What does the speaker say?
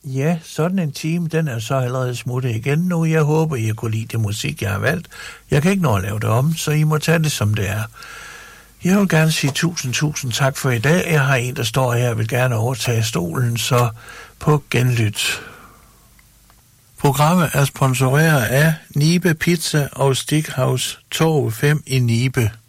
Ja, sådan en time, den er så allerede smuttet igen nu. Jeg håber, I kunne lide det musik, jeg har valgt. Jeg kan ikke nå at lave det om, så I må tage det, som det er. Jeg vil gerne sige tusind tak for i dag. Jeg har en, der står her og vil gerne overtage stolen, så på genlyt. Programmet er sponsoreret af Nibe Pizza og Stikhouse Torv 5 i Nibe.